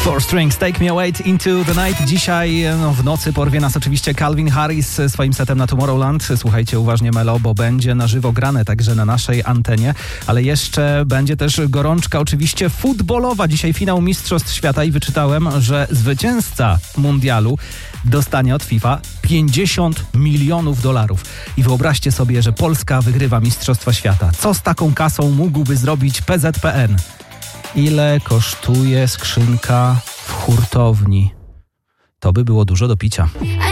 Four Strings, Take Me Away into the Night. Dzisiaj w nocy porwie nas oczywiście Calvin Harris swoim setem na Tomorrowland. Słuchajcie uważnie, Melo, bo będzie na żywo grane także na naszej antenie, ale jeszcze będzie też gorączka oczywiście futbolowa. Dzisiaj finał Mistrzostw Świata i wyczytałem, że zwycięzca mundialu dostanie od FIFA $50 milionów. I wyobraźcie sobie, że Polska wygrywa Mistrzostwa Świata. Co z taką kasą mógłby zrobić PZPN? Ile kosztuje skrzynka w hurtowni? To by było dużo do picia.